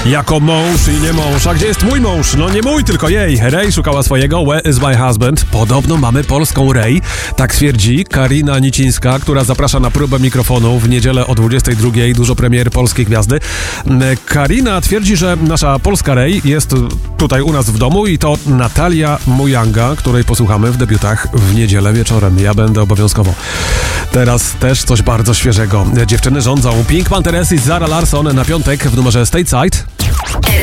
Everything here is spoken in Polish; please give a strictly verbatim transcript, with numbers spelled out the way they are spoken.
Jako mąż i nie mąż. A gdzie jest mój mąż? No nie mój, tylko jej. Ray szukała swojego. Where is my husband? Podobno mamy polską Ray. Tak twierdzi Karina Nicińska, która zaprasza na próbę mikrofonu w niedzielę o dwudziestej drugiej. Dużo premier polskiej gwiazdy. Karina twierdzi, że nasza polska Ray jest tutaj u nas w domu i to Natalia Mujanga, której posłuchamy w debiutach w niedzielę wieczorem. Ja będę obowiązkowo. Teraz też coś bardzo świeżego. Dziewczyny rządzą. Pink Panthers i Zara Larsson na piątek w numerze Stateside.